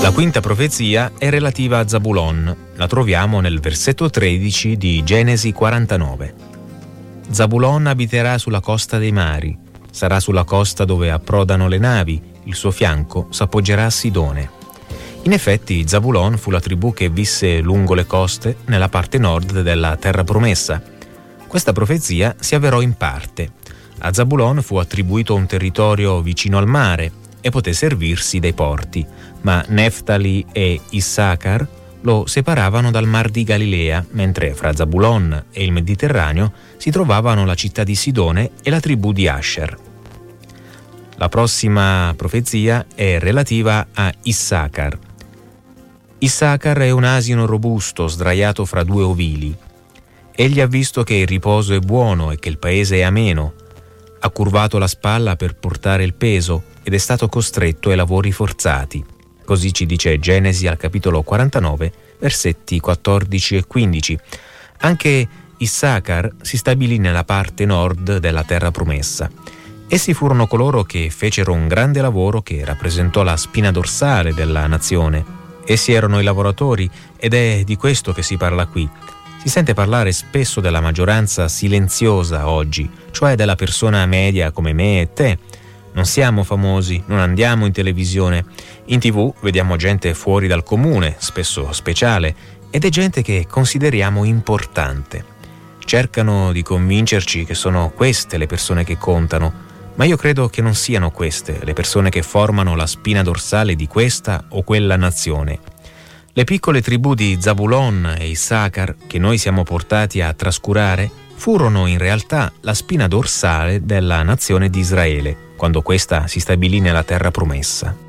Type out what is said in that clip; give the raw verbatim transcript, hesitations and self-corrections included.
La quinta profezia è relativa a Zabulon. La troviamo nel versetto tredici di Genesi quarantanove. Zabulon abiterà sulla costa dei mari, sarà sulla costa dove approdano le navi, il suo fianco s'appoggerà a Sidone. In effetti Zabulon fu la tribù che visse lungo le coste nella parte nord della terra promessa. Questa profezia si avverò in parte. A Zabulon fu attribuito un territorio vicino al mare e poté servirsi dei porti, ma Neftali e Issachar lo separavano dal mar di Galilea, mentre fra Zabulon e il Mediterraneo si trovavano la città di Sidone e la tribù di Asher. La prossima profezia è relativa a Issachar. Issachar è un asino robusto sdraiato fra due ovili. Egli ha visto che il riposo è buono e che il paese è ameno. Ha curvato la spalla per portare il peso ed è stato costretto ai lavori forzati. Così ci dice Genesi al capitolo quarantanove, versetti quattordici e quindici. Anche Issachar si stabilì nella parte nord della terra promessa. Essi furono coloro che fecero un grande lavoro che rappresentò la spina dorsale della nazione. Essi erano i lavoratori ed è di questo che si parla qui. Si sente parlare spesso della maggioranza silenziosa oggi, cioè della persona media come me e te. Non siamo famosi, non andiamo in televisione. In tivù vediamo gente fuori dal comune, spesso speciale, ed è gente che consideriamo importante. Cercano di convincerci che sono queste le persone che contano, ma io credo che non siano queste le persone che formano la spina dorsale di questa o quella nazione. Le piccole tribù di Zabulon e Issachar, che noi siamo portati a trascurare, furono in realtà la spina dorsale della nazione di Israele, quando questa si stabilì nella terra promessa.